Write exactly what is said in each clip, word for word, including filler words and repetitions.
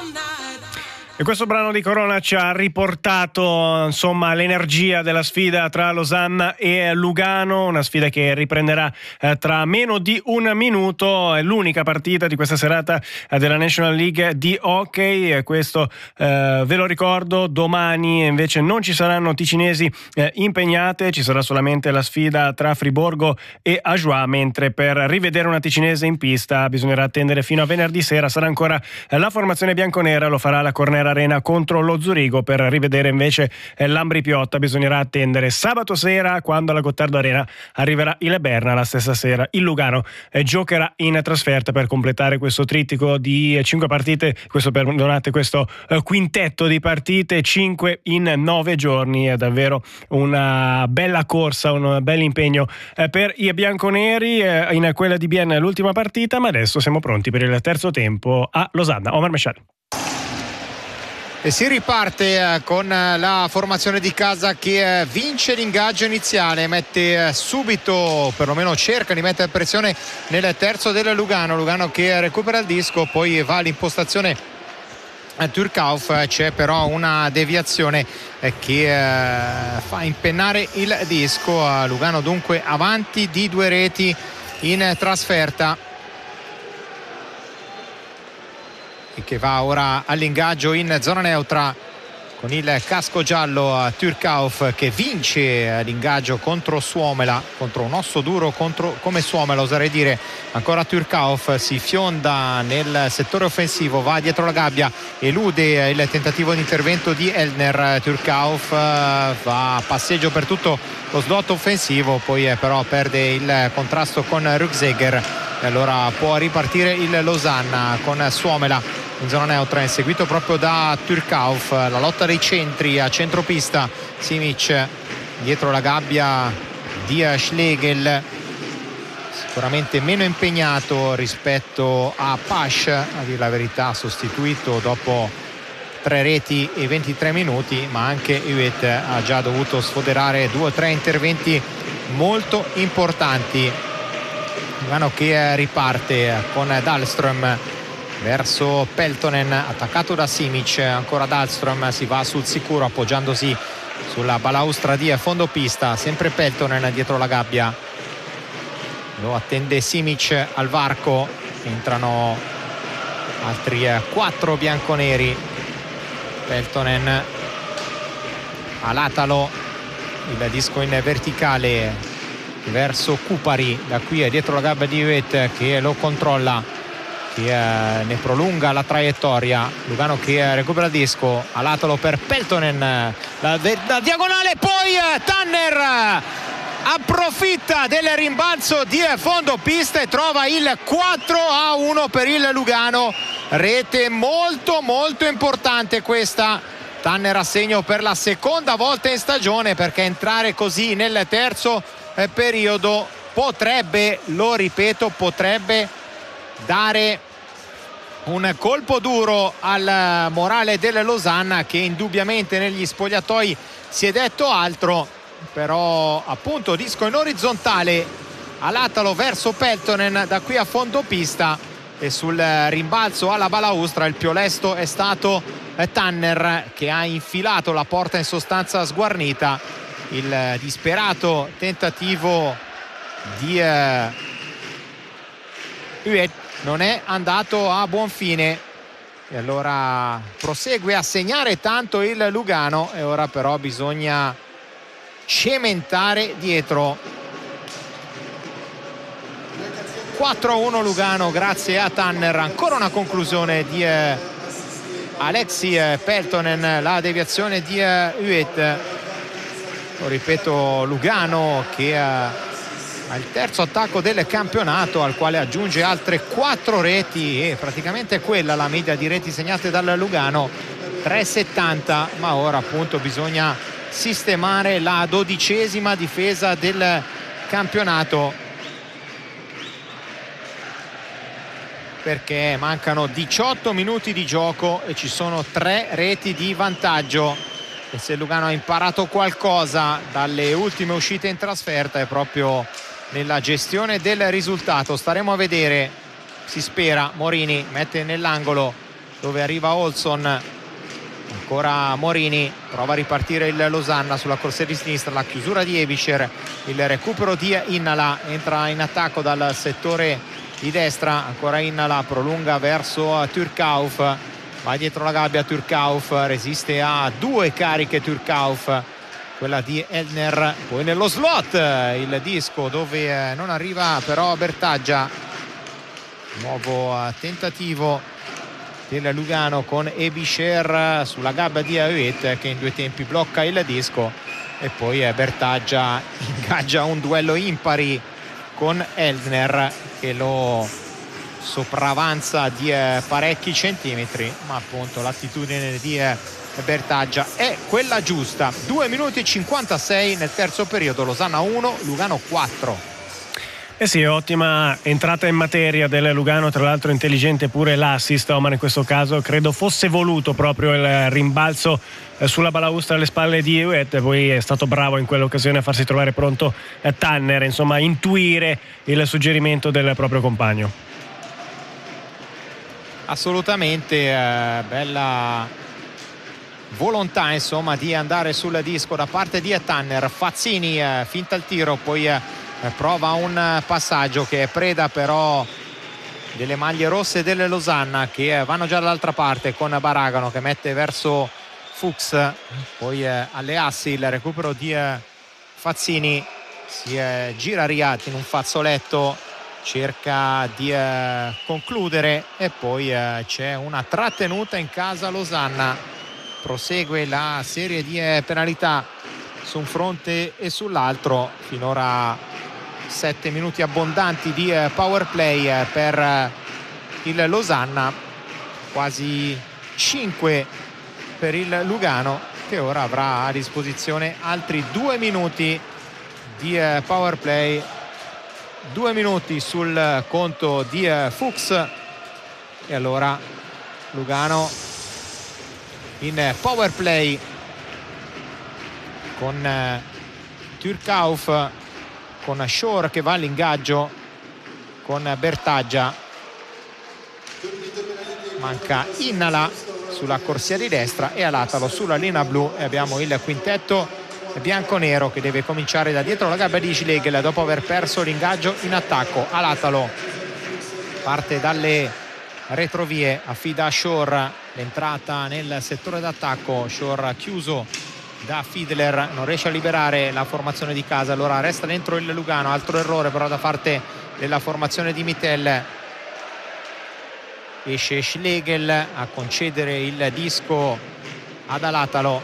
E questo brano di Corona ci ha riportato insomma l'energia della sfida tra Losanna e Lugano, una sfida che riprenderà eh, tra meno di un minuto. È l'unica partita di questa serata eh, della National League di hockey, e questo eh, ve lo ricordo. Domani invece non ci saranno ticinesi eh, impegnate, ci sarà solamente la sfida tra Friburgo e Ajoie, mentre per rivedere una ticinese in pista bisognerà attendere fino a venerdì sera. Sarà ancora eh, la formazione bianconera, lo farà la Cornera Arena contro lo Zurigo. Per rivedere invece eh, l'Ambri Piotta bisognerà attendere sabato sera, quando alla Gottardo Arena arriverà il Berna. La stessa sera il Lugano eh, giocherà in trasferta per completare questo trittico di cinque partite, questo perdonate questo eh, quintetto di partite, cinque in nove giorni. È davvero una bella corsa, un bel impegno eh, per i bianconeri. Eh, in quella di Bienne l'ultima partita, ma adesso siamo pronti per il terzo tempo a Losanna. Omar Mescial. E si riparte con la formazione di casa che vince l'ingaggio iniziale, mette subito, perlomeno cerca di mettere pressione nel terzo del Lugano. Lugano che recupera il disco, poi va all'impostazione a Turkauf, c'è però una deviazione che fa impennare il disco. Lugano dunque avanti di due reti in trasferta, e che va ora all'ingaggio in zona neutra con il casco giallo a Turkauf, che vince l'ingaggio contro Suomela, contro un osso duro contro, come Suomela oserei dire. Ancora Turkauf si fionda nel settore offensivo, va dietro la gabbia, elude il tentativo di intervento di Elner. Turkauf va a passeggio per tutto lo slot offensivo, poi però perde il contrasto con Rücksegger, e allora può ripartire il Losanna con Suomela in zona neutra, inseguito proprio da Turkauf. La lotta dei centri a centropista, Simic dietro la gabbia di Schlegel, sicuramente meno impegnato rispetto a Pasch, a dire la verità, sostituito dopo tre reti e ventitré minuti, ma anche Huet ha già dovuto sfoderare due o tre interventi molto importanti. Lugano che riparte con Dahlström verso Peltonen, attaccato da Simic. Ancora Dahlström, si va sul sicuro appoggiandosi sulla balaustra di fondo pista, sempre Peltonen dietro la gabbia, lo attende Simic al varco. Entrano altri quattro bianconeri. Peltonen all'Atalo, il disco in verticale verso Kupari, da qui è dietro la gabbia di Huet che lo controlla, che eh, ne prolunga la traiettoria. Lugano che eh, recupera il disco, all'Atalo per Peltonen, la, la diagonale, poi eh, Tanner approfitta del rimbalzo di fondo pista e trova il quattro a uno per il Lugano. Rete molto molto importante questa. Tanner a segno per la seconda volta in stagione, perché entrare così nel terzo eh, periodo potrebbe, lo ripeto, potrebbe dare un colpo duro al morale del Losanna, che indubbiamente negli spogliatoi si è detto altro. Però appunto disco in orizzontale all'Atalo verso Peltonen, da qui a fondo pista, e sul rimbalzo alla balaustra il più lesto è stato Tanner, che ha infilato la porta in sostanza sguarnita. Il disperato tentativo di eh, Huet non è andato a buon fine, e allora prosegue a segnare tanto il Lugano, e ora però bisogna cementare dietro. Quattro a uno Lugano grazie a Tanner. Ancora una conclusione di eh, Alexi eh, Peltonen, la deviazione di eh, Huet. Lo ripeto, Lugano che eh, ha il terzo attacco del campionato, al quale aggiunge altre quattro reti, e praticamente quella la media di reti segnate dal Lugano, tre settanta. Ma ora appunto bisogna sistemare la dodicesima difesa del campionato, perché mancano diciotto minuti di gioco e ci sono tre reti di vantaggio. E se Lugano ha imparato qualcosa dalle ultime uscite in trasferta è proprio nella gestione del risultato. Staremo a vedere, si spera. Morini mette nell'angolo dove arriva Olson, ancora Morini, prova a ripartire il Losanna sulla corsia di sinistra, la chiusura di Ebischer, il recupero di Innala, entra in attacco dal settore di destra, ancora Innala, prolunga verso Türkauf, va dietro la gabbia Türkauf, resiste a due cariche Türkauf, quella di Elner, poi nello slot il disco dove non arriva però Bertaggia, nuovo tentativo del Lugano con Ebischer sulla gabbia di Ahuet che in due tempi blocca il disco e poi Bertaggia ingaggia un duello impari con Elner che lo sopravanza di parecchi centimetri, ma appunto l'attitudine di Bertaggia è quella giusta. Due minuti e cinquantasei nel terzo periodo, Losanna uno, Lugano quattro. Eh sì, ottima entrata in materia del Lugano, tra l'altro intelligente pure l'assist, ma in questo caso credo fosse voluto proprio il rimbalzo sulla balaustra alle spalle di Ahuet, poi è stato bravo in quell'occasione a farsi trovare pronto Tanner, insomma a intuire il suggerimento del proprio compagno. Assolutamente, eh, bella volontà insomma di andare sul disco da parte di Tanner. Fazzini eh, finta il tiro, poi eh, prova un passaggio che è preda però delle maglie rosse delle Losanna che vanno già dall'altra parte con Baragano che mette verso Fuchs, poi eh, alle assi il recupero di eh, Fazzini, si eh, gira Riat in un fazzoletto, cerca di eh, concludere e poi eh, c'è una trattenuta in casa Losanna, prosegue la serie di eh, penalità su un fronte e sull'altro, finora sette minuti abbondanti di eh, power play eh, per eh, il Losanna, quasi cinque per il Lugano che ora avrà a disposizione altri due minuti di eh, power play, due minuti sul conto di eh, Fuchs e allora Lugano in eh, power play con eh, Türkauf, con Shore che va all'ingaggio con Bertaggia, manca Innala sulla corsia di destra e Alatalo sulla linea blu e abbiamo il quintetto bianconero che deve cominciare da dietro la gabbia di Schlegel dopo aver perso l'ingaggio in attacco. Alatalo parte dalle retrovie, affida a Shore l'entrata nel settore d'attacco, Shore chiuso da Fiedler, non riesce a liberare la formazione di casa, allora resta dentro il Lugano, altro errore però da parte della formazione di Mittel, esce Schlegel a concedere il disco ad Alatalo,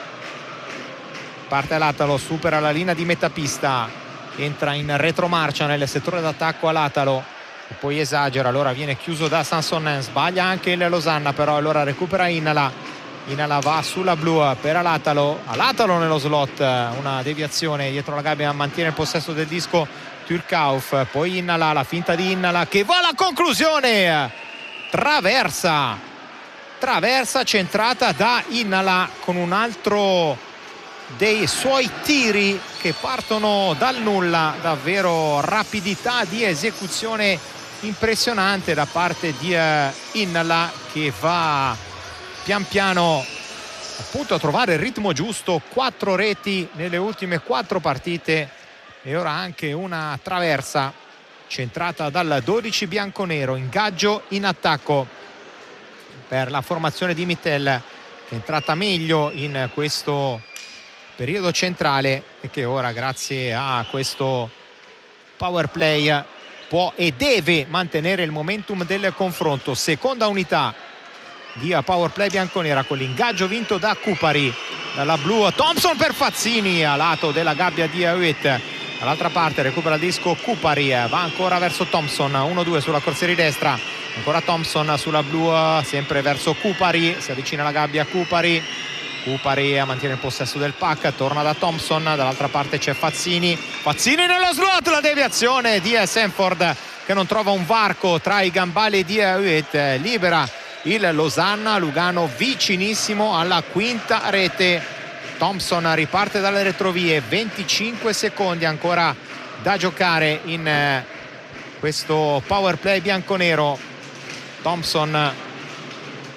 parte Alatalo, supera la linea di metà pista, entra in retromarcia nel settore d'attacco Alatalo e poi esagera, allora viene chiuso da Sansonen, sbaglia anche il Losanna però allora recupera Innala, Innala va sulla blu per Alatalo, Alatalo nello slot, una deviazione dietro la gabbia, mantiene il possesso del disco Türkauf, poi Innala, la finta di Innala che va alla conclusione, traversa traversa centrata da Innala con un altro dei suoi tiri che partono dal nulla, davvero rapidità di esecuzione impressionante da parte di Innala che va pian piano appunto a trovare il ritmo giusto, quattro reti nelle ultime quattro partite e ora anche una traversa centrata dal dodici bianconero, ingaggio in attacco per la formazione di Mittel che è entrata meglio in questo periodo centrale e che ora grazie a questo power play può e deve mantenere il momentum del confronto. Seconda unità di power play bianconera con l'ingaggio vinto da Kupari, dalla blu Thompson per Fazzini a lato della gabbia di Ahuet, dall'altra parte recupera il disco Kupari, va ancora verso Thompson, uno due sulla corsia di destra, ancora Thompson sulla blu sempre verso Kupari, si avvicina alla gabbia Kupari, Kupari mantiene il possesso del pack, torna da Thompson, dall'altra parte c'è Fazzini, Fazzini nello slot, la deviazione di Sanford che non trova un varco tra i gambali di Ahuet, libera il Losanna, Lugano vicinissimo alla quinta rete. Thompson riparte dalle retrovie, venticinque secondi ancora da giocare in questo power play bianconero. Thompson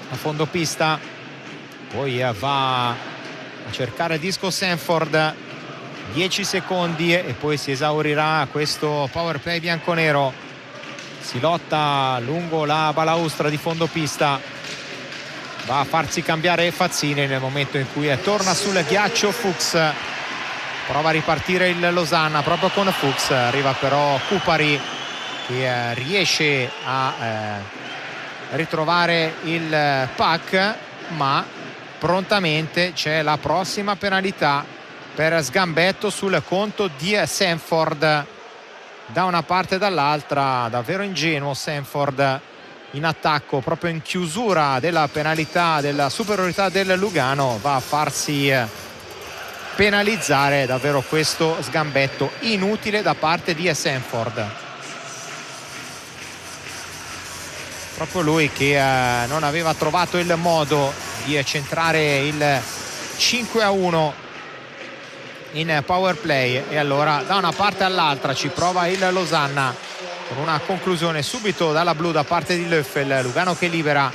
a fondo pista, poi va a cercare il disco Sanford, dieci secondi e poi si esaurirà questo power play bianconero. Si lotta lungo la balaustra di fondo pista, va a farsi cambiare Fazzini nel momento in cui torna sul ghiaccio Fuchs. Prova a ripartire il Losanna proprio con Fuchs, arriva però Kupari che eh, riesce a eh, ritrovare il puck, ma prontamente c'è la prossima penalità per sgambetto sul conto di Sanford. Da una parte e dall'altra, davvero ingenuo Sanford in attacco, proprio in chiusura della penalità, della superiorità del Lugano, va a farsi penalizzare davvero questo sgambetto inutile da parte di Sanford. Proprio lui che eh, non aveva trovato il modo di centrare il cinque a uno in power play, e allora da una parte all'altra ci prova il Losanna con una conclusione subito dalla blu da parte di Löffel. Lugano che libera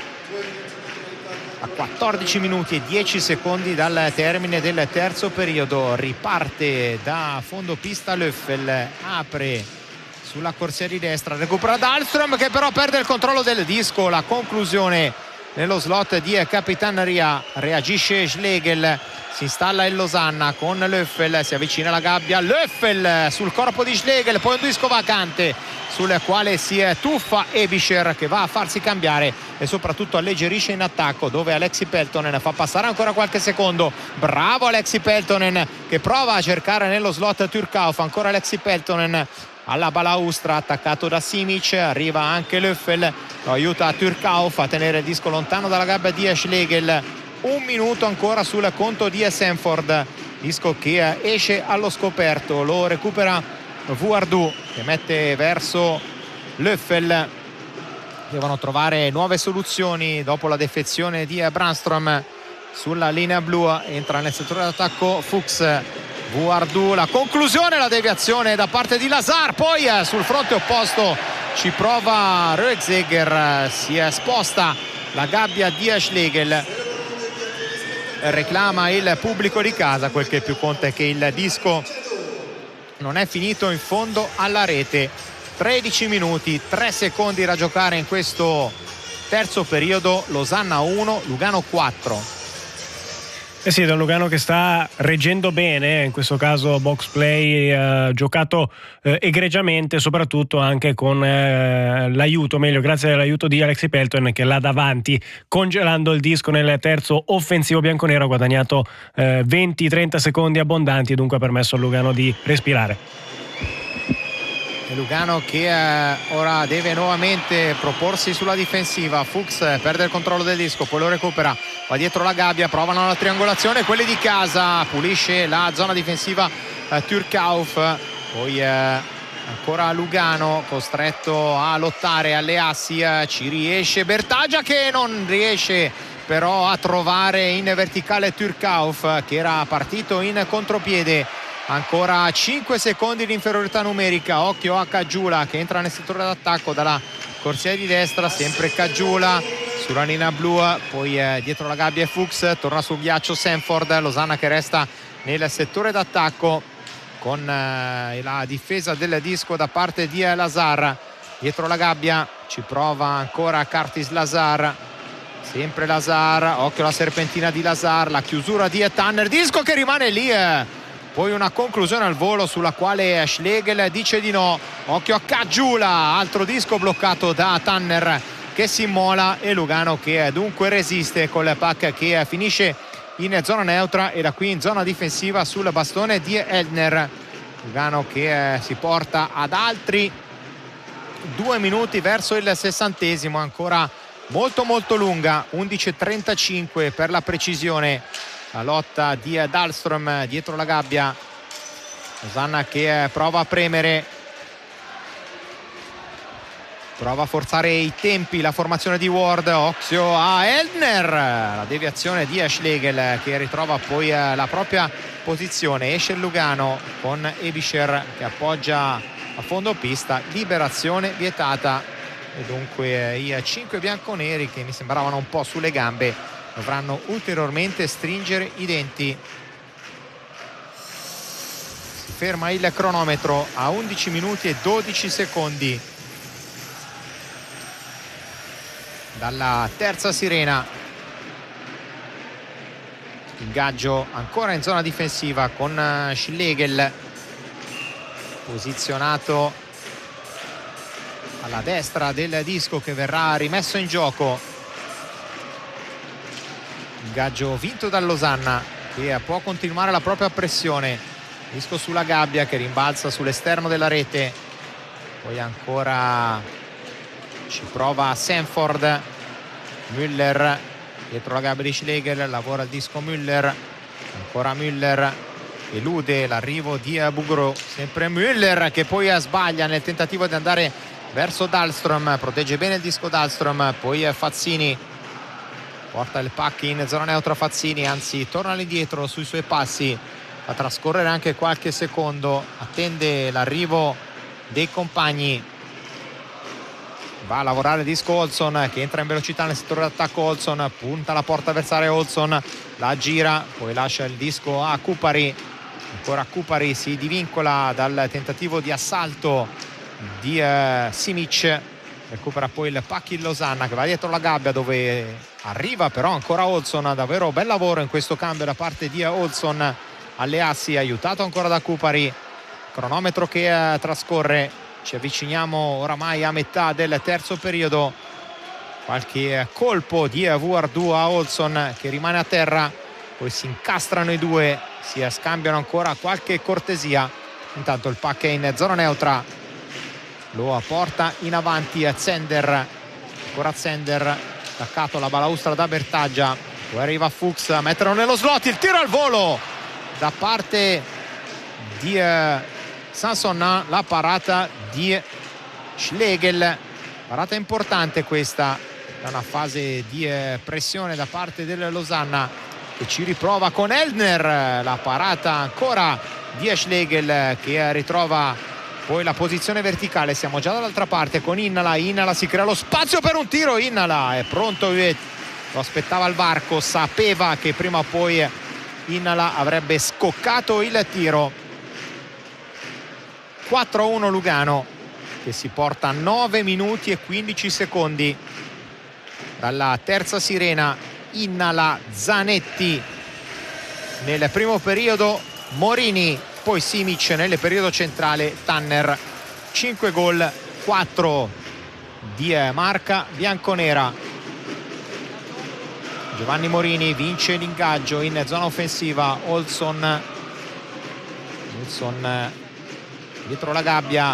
a quattordici minuti e dieci secondi dal termine del terzo periodo. Riparte da fondo pista Löffel, apre sulla corsia di destra, recupera Dahlström che però perde il controllo del disco. La conclusione nello slot di Capitaneria, reagisce Schlegel, si installa il Losanna con Löffel, si avvicina alla gabbia, Löffel sul corpo di Schlegel, poi un disco vacante sul quale si tuffa Ebischer che va a farsi cambiare e soprattutto alleggerisce in attacco, dove Alexi Peltonen fa passare ancora qualche secondo. Bravo Alexi Peltonen che prova a cercare nello slot Turkauf, ancora Alexi Peltonen alla balaustra, attaccato da Simic, arriva anche Löffel, lo aiuta Turkauf a tenere il disco lontano dalla gabbia di Schlegel. Un minuto ancora sul conto di Sanford, disco che esce allo scoperto, lo recupera Vuardu che mette verso Löffel. Devono trovare nuove soluzioni dopo la defezione di Brandström sulla linea blu. Entra nel settore d'attacco Fuchs, Vuardu, la conclusione, la deviazione da parte di Lazar, poi sul fronte opposto ci prova Rögzeger, si sposta la gabbia di Schlegel, reclama il pubblico di casa. Quel che più conta è che il disco non è finito in fondo alla rete. Tredici minuti, tre secondi da giocare in questo terzo periodo. Losanna uno, Lugano quattro. Eh sì, da un Lugano che sta reggendo bene, in questo caso box play eh, giocato eh, egregiamente, soprattutto anche con eh, l'aiuto, meglio grazie all'aiuto di Alexi Pelton che là davanti, congelando il disco nel terzo offensivo bianconero, ha guadagnato eh, venti trenta secondi abbondanti e dunque ha permesso al Lugano di respirare. Lugano che eh, ora deve nuovamente proporsi sulla difensiva. Fuchs perde il controllo del disco, poi lo recupera, va dietro la gabbia, provano la triangolazione quelli di casa, pulisce la zona difensiva eh, Turkauf, poi eh, ancora Lugano costretto a lottare alle assi, eh, ci riesce Bertagia che non riesce però a trovare in verticale Turkauf che era partito in contropiede. Ancora cinque secondi di inferiorità numerica, occhio a Caggiula che entra nel settore d'attacco dalla corsia di destra, sempre Caggiula sulla linea blu, poi eh, dietro la gabbia Fuchs, torna sul ghiaccio Sanford, Losanna che resta nel settore d'attacco con eh, la difesa del disco da parte di Lazar. Dietro la gabbia ci prova ancora Curtis Lazar, sempre Lazar, occhio alla serpentina di Lazar, la chiusura di Tanner, disco che rimane lì, eh. Poi una conclusione al volo sulla quale Schlegel dice di no, occhio a Caggiula, altro disco bloccato da Tanner che si immola, e Lugano che dunque resiste col puck che finisce in zona neutra e da qui in zona difensiva sul bastone di Eldner. Lugano che si porta ad altri due minuti verso il sessantesimo, ancora molto molto lunga, undici e trentacinque per la precisione. La lotta di Dahlström dietro la gabbia, Losanna che prova a premere, prova a forzare i tempi, la formazione di Ward, occhio a Eldner, la deviazione di Schlegel che ritrova poi la propria posizione. Esce il Lugano con Ebischer che appoggia a fondo pista, liberazione vietata e dunque i cinque bianconeri, che mi sembravano un po' sulle gambe, dovranno ulteriormente stringere i denti. Si ferma il cronometro a undici minuti e dodici secondi dalla terza sirena. Ingaggio ancora in zona difensiva con Schlegel posizionato alla destra del disco, che verrà rimesso in gioco. Ingaggio vinto dal Losanna, che può continuare la propria pressione. Disco sulla gabbia che rimbalza sull'esterno della rete, poi ancora ci prova Sanford. Müller dietro la gabbia di Schlegel, lavora il disco Müller, ancora Müller, elude l'arrivo di Bouguereau, sempre Müller che poi sbaglia nel tentativo di andare verso Dahlström, protegge bene il disco Dahlström, poi Fazzini porta il pack in zona neutra. Fazzini anzi torna all'indietro sui suoi passi, fa trascorrere anche qualche secondo, attende l'arrivo dei compagni, va a lavorare il disco Olsson che entra in velocità nel settore d'attacco. Olsson punta la porta avversaria, Olsson la gira, poi lascia il disco a Kupari, ancora Kupari si divincola dal tentativo di assalto di uh, Simic, recupera poi il pack in Losanna che va dietro la gabbia, dove arriva però ancora Olsson. Davvero bel lavoro in questo cambio da parte di Olsson alle assi, aiutato ancora da Kupari. Cronometro che uh, trascorre, ci avviciniamo oramai a metà del terzo periodo. Qualche colpo di Vuardu a Olsson che rimane a terra, poi si incastrano i due, si scambiano ancora qualche cortesia. Intanto il pack è in zona neutra, lo porta in avanti a Zender, ancora Zender attaccato alla balaustra da Bertaggia, poi arriva Fuchs a metterlo nello slot, il tiro al volo da parte di uh, Sanson, la parata di Schlegel, parata importante questa da una fase di eh, pressione da parte del Losanna, che ci riprova con Eldner. La parata ancora di Schlegel che ritrova poi la posizione verticale. Siamo già dall'altra parte con Innala. Innala si crea lo spazio per un tiro, Innala è pronto, lo aspettava il varco, sapeva che prima o poi Innala avrebbe scoccato il tiro. quattro a uno Lugano, che si porta a nove minuti e quindici secondi dalla terza sirena. Innala, Zanetti nel primo periodo, Morini, poi Simic nel periodo centrale, Tanner. Cinque gol, quattro di marca bianconera. Giovanni Morini vince l'ingaggio in zona offensiva. Olsson Olsson dietro la gabbia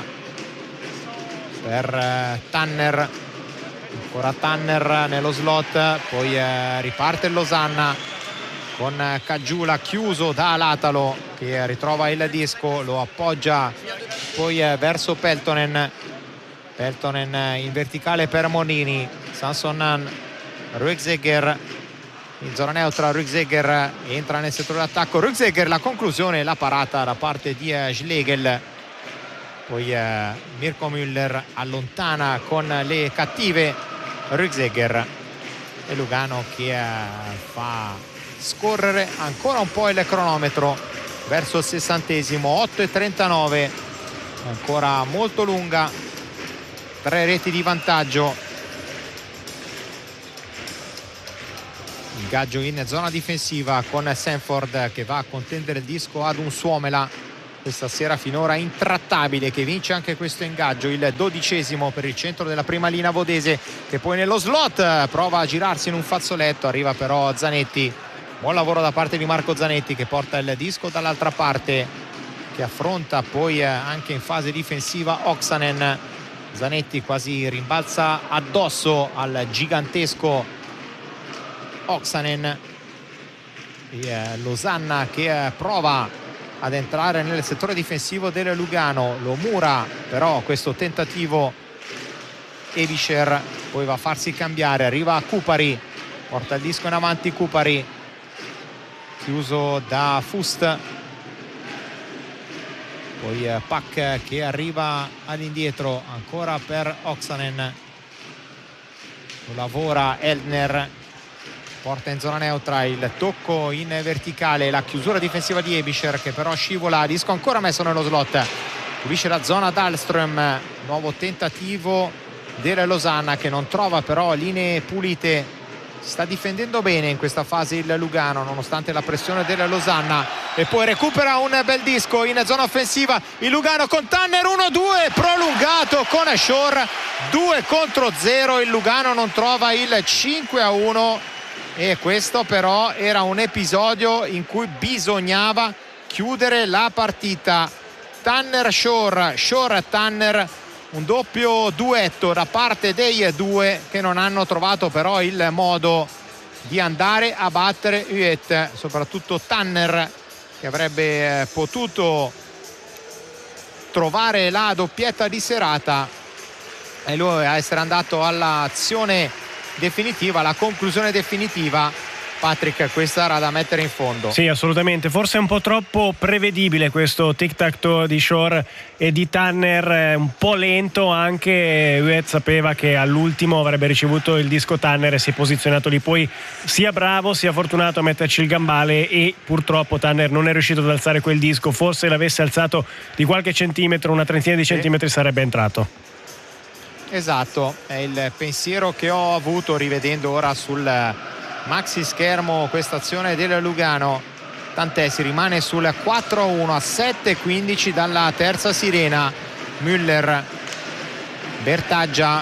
per Tanner, ancora Tanner nello slot, poi eh, riparte il Losanna con Caggiula chiuso da Alatalo che ritrova il disco, lo appoggia poi eh, verso Peltonen. Peltonen in verticale per Monini, Sansonan, Ruegzegger in zona neutra. Ruegzegger entra nel settore d'attacco, Ruegzegger la conclusione, la parata da parte di eh, Schlegel. Poi eh, Mirko Müller allontana con le cattive Ruegzegger, e Lugano che eh, fa scorrere ancora un po' il cronometro verso il sessantesimo. Otto e trentanove, ancora molto lunga, tre reti di vantaggio. Ingaggio in zona difensiva con Sanford che va a contendere il disco ad un Suomela questa sera finora intrattabile, che vince anche questo ingaggio, il dodicesimo per il centro della prima linea vodese, che poi nello slot prova a girarsi in un fazzoletto, arriva però Zanetti. Buon lavoro da parte di Marco Zanetti che porta il disco dall'altra parte, che affronta poi anche in fase difensiva Oksanen. Zanetti quasi rimbalza addosso al gigantesco Oksanen. E Losanna che prova ad entrare nel settore difensivo del Lugano, lo mura però questo tentativo Evischer, poi va a farsi cambiare, arriva Kupari, porta il disco in avanti Kupari, chiuso da Fust, poi Pak che arriva all'indietro ancora per Oksanen, lo lavora Elner, porta in zona neutra, il tocco in verticale, la chiusura difensiva di Ebischer che però scivola, disco ancora messo nello slot, pulisce la zona Dahlström, nuovo tentativo della Losanna che non trova però linee pulite. Sta difendendo bene in questa fase il Lugano nonostante la pressione della Losanna, e poi recupera un bel disco in zona offensiva il Lugano con Tanner, uno due prolungato con Shore, due contro zero, il Lugano non trova il cinque a uno, e questo però era un episodio in cui bisognava chiudere la partita. Tanner Shore, Shore Tanner, un doppio duetto da parte dei due che non hanno trovato però il modo di andare a battere Huet, soprattutto Tanner che avrebbe potuto trovare la doppietta di serata, e lui a essere andato all'azione definitiva, alla conclusione definitiva. Patrick, questa era da mettere in fondo. Sì, assolutamente, forse è un po' troppo prevedibile questo tic-tac-toe di Shore e di Tanner, un po' lento anche. Huet sapeva che all'ultimo avrebbe ricevuto il disco Tanner e si è posizionato lì, poi sia bravo sia fortunato a metterci il gambale, e purtroppo Tanner non è riuscito ad alzare quel disco. Forse l'avesse alzato di qualche centimetro, una trentina di centimetri, sarebbe entrato. Esatto, è il pensiero che ho avuto rivedendo ora sul maxi schermo questa azione del Lugano. Tant'è, si rimane sul quattro a uno a sette quindici dalla terza sirena. Müller, Bertaggia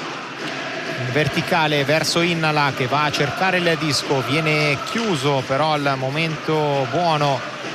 in verticale verso Innala che va a cercare il disco, viene chiuso però al momento buono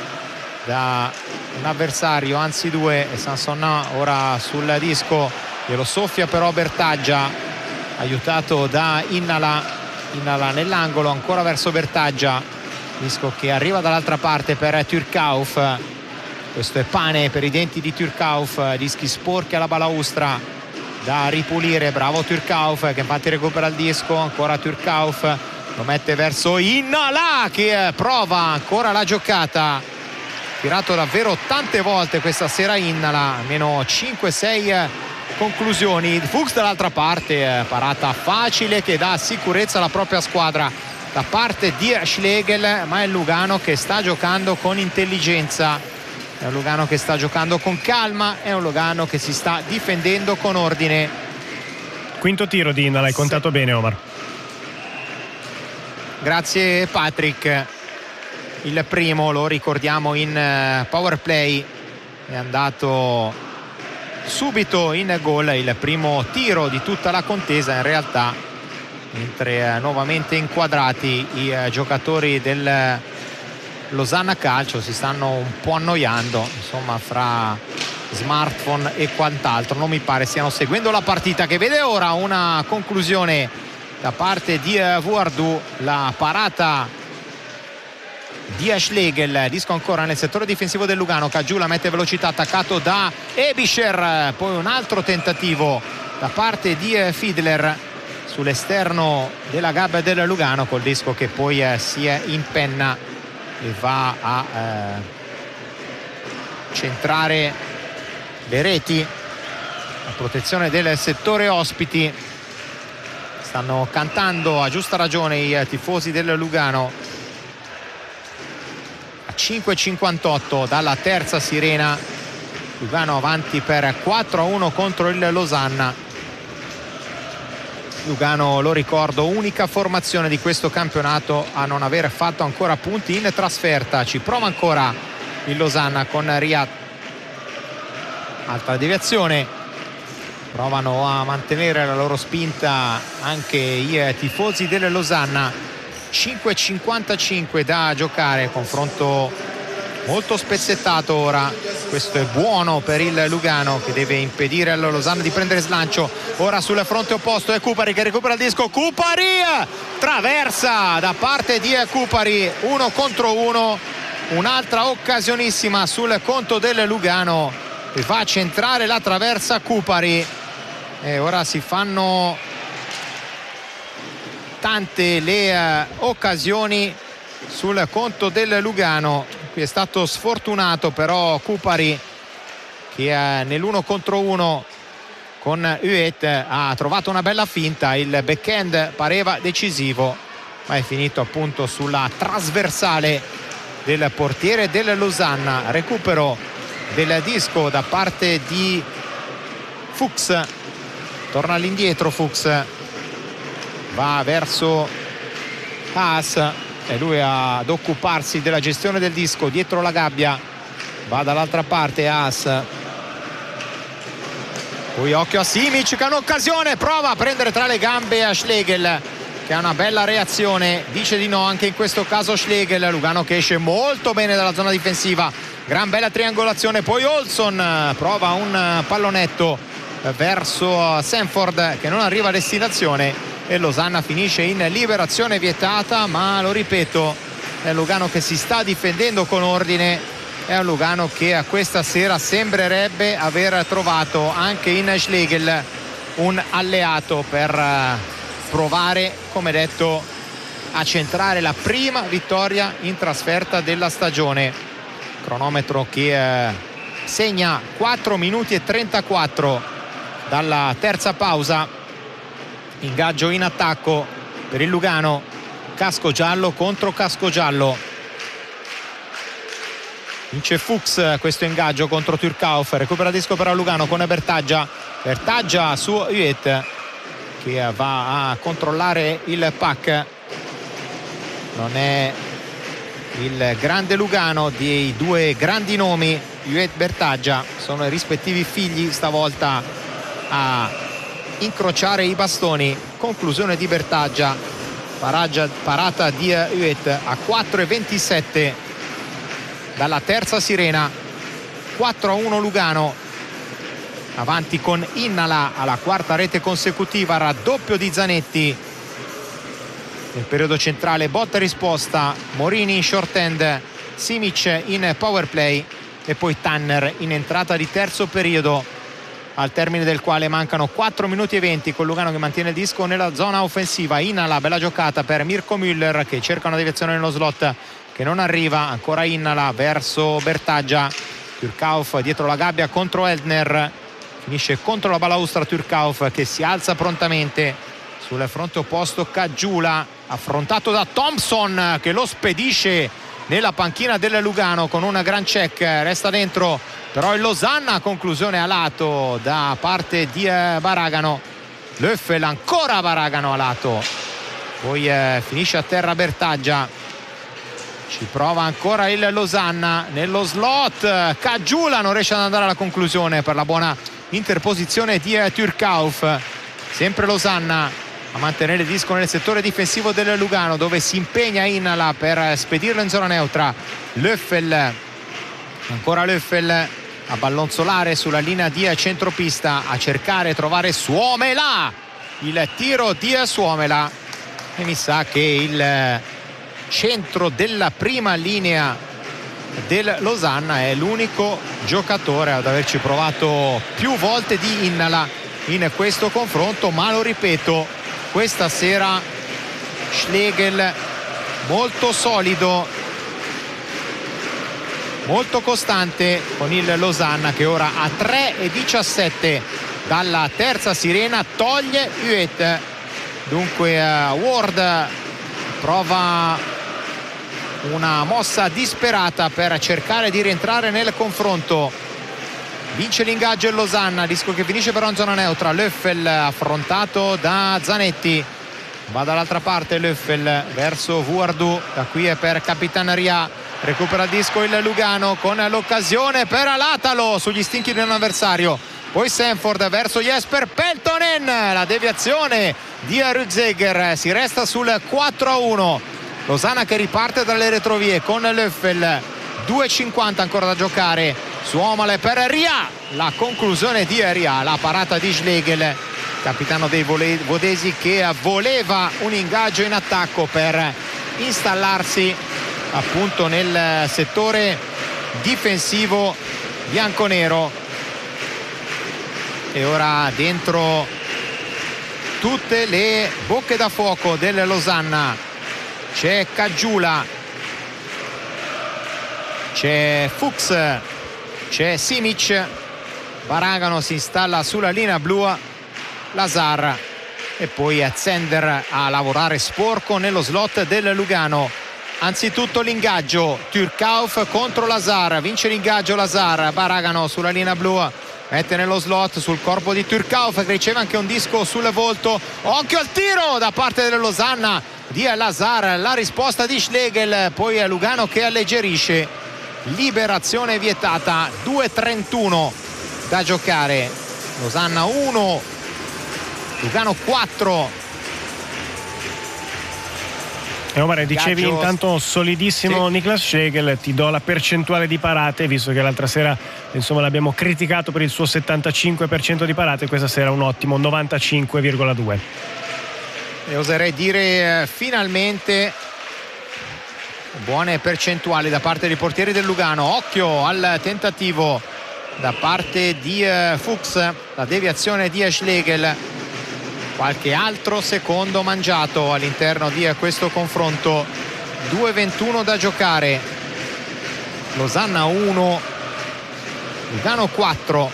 da un avversario, anzi due, e Sansonna ora sul disco, glielo soffia però Bertaggia, aiutato da Innala. Innala nell'angolo, ancora verso Bertaggia, disco che arriva dall'altra parte per Türkauf. Questo è pane per i denti di Türkauf, dischi sporchi alla balaustra da ripulire. Bravo Türkauf che infatti recupera il disco, ancora Türkauf, lo mette verso Innala che prova ancora la giocata. Tirato davvero tante volte questa sera Innala, almeno cinque sei conclusioni. Fuchs dall'altra parte, parata facile che dà sicurezza alla propria squadra da parte di Schlegel, ma è il Lugano che sta giocando con intelligenza, è un Lugano che sta giocando con calma, è un Lugano che si sta difendendo con ordine. Quinto tiro di Innala, hai contato bene Omar. Grazie Patrick. Il primo, lo ricordiamo, in power play è andato subito in gol, il primo tiro di tutta la contesa in realtà, mentre nuovamente inquadrati i giocatori del Losanna Calcio si stanno un po' annoiando, insomma, fra smartphone e quant'altro. Non mi pare stiano seguendo la partita, che vede ora una conclusione da parte di Vuardu, la parata di Schlegel, disco ancora nel settore difensivo del Lugano, Caggiù la mette velocità, attaccato da Ebischer, poi un altro tentativo da parte di Fiedler sull'esterno della gabbia del Lugano, col disco che poi eh, si impenna e va a eh, centrare le reti a protezione del settore ospiti. Stanno cantando a giusta ragione i tifosi del Lugano. cinque e cinquantotto dalla terza sirena, Lugano avanti per quattro a uno contro il Losanna. Lugano, lo ricordo, unica formazione di questo campionato a non aver fatto ancora punti in trasferta. Ci prova ancora il Losanna con Riyad, altra deviazione, provano a mantenere la loro spinta anche i tifosi del Losanna. cinque e cinquantacinque da giocare, confronto molto spezzettato ora. Questo è buono per il Lugano che deve impedire alla Losanna di prendere slancio. Ora sul fronte opposto è Kupari che recupera il disco, Kupari traversa da parte di Kupari, uno contro uno, un'altra occasionissima sul conto del Lugano e va a centrare la traversa Kupari, e ora si fanno tante le uh, occasioni sul conto del Lugano. Qui è stato sfortunato però Kupari che uh, nell'uno contro uno con Huet, ha trovato una bella finta, il backhand pareva decisivo ma è finito appunto sulla trasversale del portiere del Losanna. Recupero del disco da parte di Fuchs, torna all'indietro Fuchs, va verso Haas, è lui ad occuparsi della gestione del disco dietro la gabbia, va dall'altra parte Haas, poi occhio a Simic che ha un'occasione, prova a prendere tra le gambe a Schlegel che ha una bella reazione, dice di no anche in questo caso Schlegel. Lugano che esce molto bene dalla zona difensiva, gran bella triangolazione, poi Olson prova un pallonetto verso Sanford che non arriva a destinazione e Losanna finisce in liberazione vietata, ma lo ripeto, è Lugano che si sta difendendo con ordine, è un Lugano che a questa sera sembrerebbe aver trovato anche in Schlegel un alleato per provare, come detto, a centrare la prima vittoria in trasferta della stagione. Cronometro che eh, segna quattro minuti e trentaquattro dalla terza pausa. Ingaggio in attacco per il Lugano, casco giallo contro casco giallo. Vince Fuchs questo ingaggio contro Turcauf, recupera disco per Lugano con Bertaggia, Bertaggia su Huet che va a controllare il pack. Non è il grande Lugano dei due grandi nomi, Huet, Bertaggia, sono i rispettivi figli stavolta a incrociare i bastoni. Conclusione di Bertaggia, paraggia, parata di Huet a quattro e ventisette dalla terza sirena. Quattro a uno Lugano, avanti con Innala alla quarta rete consecutiva, raddoppio di Zanetti nel periodo centrale, botta e risposta, Morini in short end, Simic in power play e poi Tanner in entrata di terzo periodo, al termine del quale mancano quattro minuti e venti, con Lugano che mantiene il disco nella zona offensiva. Innala, bella giocata per Mirko Müller che cerca una deviazione nello slot che non arriva, ancora Innala verso Bertaggia, Turcauf dietro la gabbia contro Eldner, finisce contro la balaustra Turcauf che si alza prontamente. Sul fronte opposto Caggiula, affrontato da Thompson che lo spedisce nella panchina del Lugano con un gran check, resta dentro però il Losanna, conclusione a lato da parte di Baragano. Löffel, ancora Baragano a lato, poi eh, finisce a terra Bertaggia, ci prova ancora il Losanna nello slot, Caggiula non riesce ad andare alla conclusione per la buona interposizione di Turcauf. Sempre Losanna a mantenere il disco nel settore difensivo del Lugano, dove si impegna Innala per spedirlo in zona neutra. Löffel, ancora Löffel a ballonzolare sulla linea di centropista, a cercare di trovare Suomela, il tiro di Suomela, e mi sa che il centro della prima linea del Losanna è l'unico giocatore ad averci provato più volte di Innala in questo confronto, ma lo ripeto, questa sera Schlegel molto solido, molto costante con il Losanna che ora a tre e diciassette dalla terza sirena, toglie Huet. Dunque uh, Ward prova una mossa disperata per cercare di rientrare nel confronto, vince l'ingaggio il Losanna, disco che finisce però in zona neutra. Löffel affrontato da Zanetti, va dall'altra parte Löffel verso Vuardu, da qui è per Capitaneria, recupera il disco il Lugano con l'occasione per Alatalo sugli stinchi di un avversario, poi Sanford verso Jesper Peltonen, la deviazione di Rüdiger, si resta sul quattro a uno. Losanna che riparte dalle retrovie con Löffel, due e cinquanta ancora da giocare. Suomale per Ria, la conclusione di Ria, la parata di Schlegel, capitano dei vodesi, che voleva un ingaggio in attacco per installarsi appunto nel settore difensivo bianconero. E ora dentro tutte le bocche da fuoco del Losanna c'è Caggiula, c'è Fuchs, c'è Simic, Baragano si installa sulla linea blu, Lazar e poi Zender a lavorare sporco nello slot del Lugano. Anzitutto l'ingaggio, Turcauf contro Lazar, vince l'ingaggio Lazar, Baragano sulla linea blu, mette nello slot sul corpo di Turcauf che riceve anche un disco sul volto. Occhio al tiro da parte della Losanna di Lazar, la risposta di Schlegel, poi Lugano che alleggerisce, liberazione vietata. Due e trentuno da giocare, Losanna uno, Lugano quattro. E Omar, dicevi Gaggio... intanto solidissimo, sì. Niklas Schlegel, ti do la percentuale di parate, visto che l'altra sera insomma l'abbiamo criticato per il suo settantacinque per cento di parate, questa sera un ottimo novantacinque virgola due. E oserei dire eh, finalmente buone percentuali da parte dei portieri del Lugano. Occhio al tentativo da parte di eh, Fuchs, la deviazione di Schlegel. Qualche altro secondo mangiato all'interno di questo confronto. Due e ventuno da giocare, Losanna uno, Lugano quattro.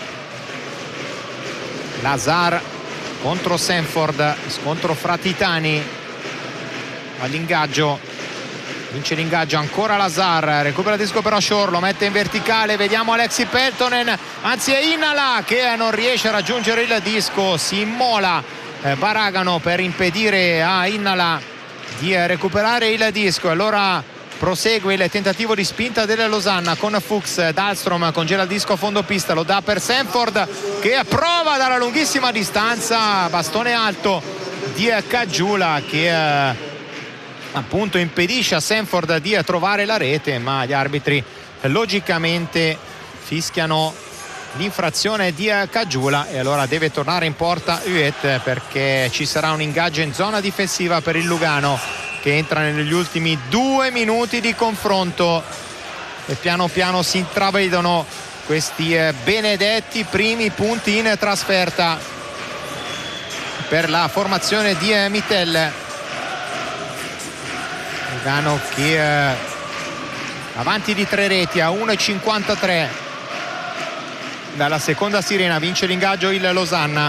Lazar contro Sanford, scontro fra titani. All'ingaggio, vince l'ingaggio ancora Lazar, recupera il disco però Shore, lo mette in verticale, vediamo Alexi Peltonen, anzi è Innala che non riesce a raggiungere il disco, si immola Baragano per impedire a Innala di recuperare il disco. Allora prosegue il tentativo di spinta della Losanna con Fuchs. Dahlstrom congela il disco a fondo pista, lo dà per Sanford che prova dalla lunghissima distanza, bastone alto di Caggiula che eh, appunto impedisce a Sanford di trovare la rete, ma gli arbitri logicamente fischiano l'infrazione di Caggiula e allora deve tornare in porta Huet, perché ci sarà un ingaggio in zona difensiva per il Lugano che entra negli ultimi due minuti di confronto e piano piano si intravedono questi benedetti primi punti in trasferta per la formazione di Mittel. Lugano che eh, avanti di tre reti a uno e cinquantatré dalla seconda sirena, vince l'ingaggio il Losanna,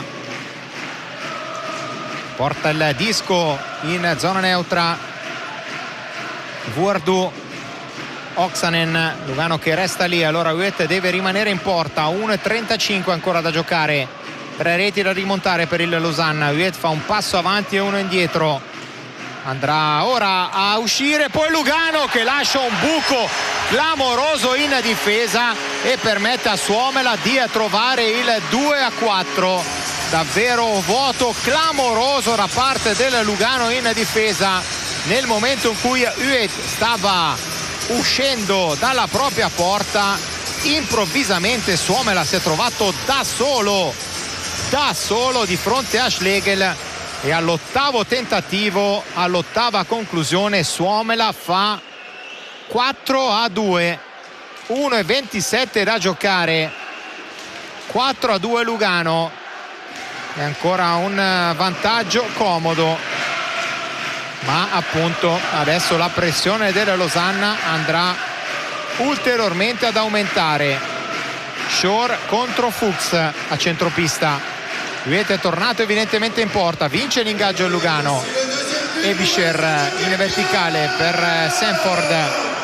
porta il disco in zona neutra Vuordu, Oksanen, Lugano che resta lì, allora Huet deve rimanere in porta. Uno e trentacinque ancora da giocare, tre reti da rimontare per il Losanna. Huet fa un passo avanti e uno indietro, andrà ora a uscire, poi Lugano che lascia un buco clamoroso in difesa e permette a Suomela di trovare il due a quattro. Davvero vuoto clamoroso da parte del Lugano in difesa nel momento in cui Huet stava uscendo dalla propria porta. Improvvisamente Suomela si è trovato da solo da solo di fronte a Schlegel e all'ottavo tentativo, all'ottava conclusione, Suomela fa quattro a due. uno e ventisette da giocare, quattro a due Lugano, è ancora un vantaggio comodo, ma appunto adesso la pressione della Losanna andrà ulteriormente ad aumentare. Shore contro Fuchs a centropista. Huet è tornato evidentemente in porta, vince l'ingaggio il Lugano. Ebischer in verticale per Sanford.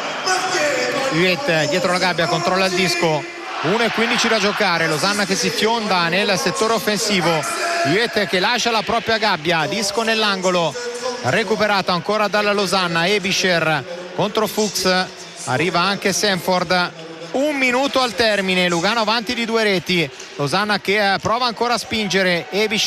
Huet dietro la gabbia, controlla il disco. uno e quindici da giocare, Losanna che si fionda nel settore offensivo. Huet che lascia la propria gabbia, disco nell'angolo, recuperato ancora dalla Losanna. Ebischer contro Fuchs, arriva anche Sanford. Un minuto al termine, Lugano avanti di due reti, Losanna che prova ancora a spingere. Ebischer